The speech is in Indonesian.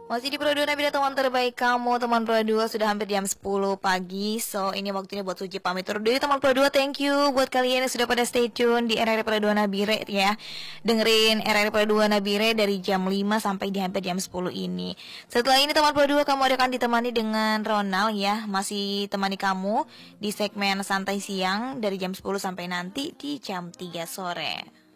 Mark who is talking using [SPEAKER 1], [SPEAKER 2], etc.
[SPEAKER 1] Masih di Pro 2 Nabila, teman terbaik kamu. Teman Pro 2 sudah hampir jam 10 pagi. So ini waktunya buat Suci pamit undur diri. Teman Pro 2, thank you buat kalian yang sudah pada stay tune di RRI Pro 2 Nabire ya. Dengerin RRI Pro 2 Nabire dari jam 5 sampai di hampir jam 10 ini. Setelah ini teman Pro 2, kamu akan ditemani dengan Ronald ya. Masih temani kamu di segmen santai siang dari jam 10 sampai nanti di jam 3 sore.